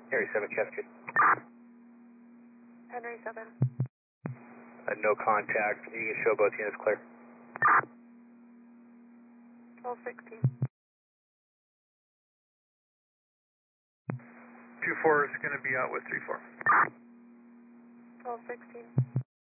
Henry 7, Cascade. Henry 7. No contact. You can show both units clear. 1216. 2-4 is going to be out with 3-4. 1216.